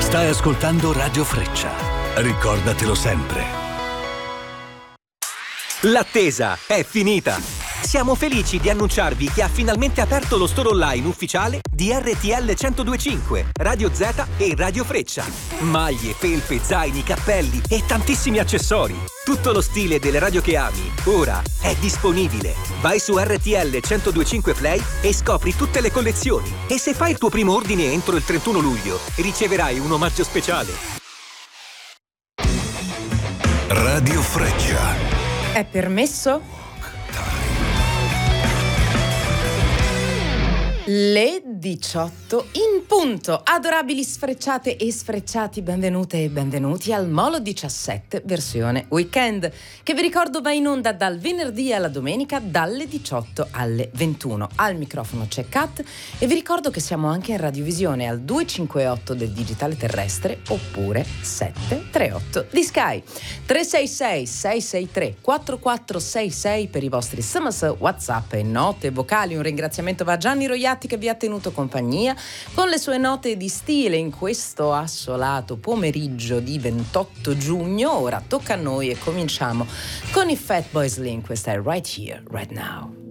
Stai ascoltando Radio Freccia. Ricordatelo sempre. L'attesa è finita! Siamo felici di annunciarvi che ha finalmente aperto lo store online ufficiale di RTL 1025, Radio Z e Radio Freccia. Maglie, felpe, zaini, cappelli e tantissimi accessori. Tutto lo stile delle radio che ami, ora è disponibile. Vai su RTL 1025 Play e scopri tutte le collezioni. E se fai il tuo primo ordine entro il 31 luglio, riceverai un omaggio speciale. Radio Freccia. È permesso? Le 18 in punto. Adorabili sfrecciate e sfrecciati, benvenute e benvenuti al Molo 17 versione weekend, che vi ricordo va in onda dal venerdì alla domenica dalle 18 alle 21. Al microfono c'è Kat e vi ricordo che siamo anche in radiovisione al 258 del digitale terrestre oppure 738 di Sky. 366 663 4466 per i vostri SMS, WhatsApp e note vocali. Un ringraziamento va a Gianni Roiati che vi ha tenuto compagnia con le sue note di stile in questo assolato pomeriggio di 28 giugno. Ora tocca a noi e cominciamo con i Fatboy Slim. Questa è Right Here, Right Now.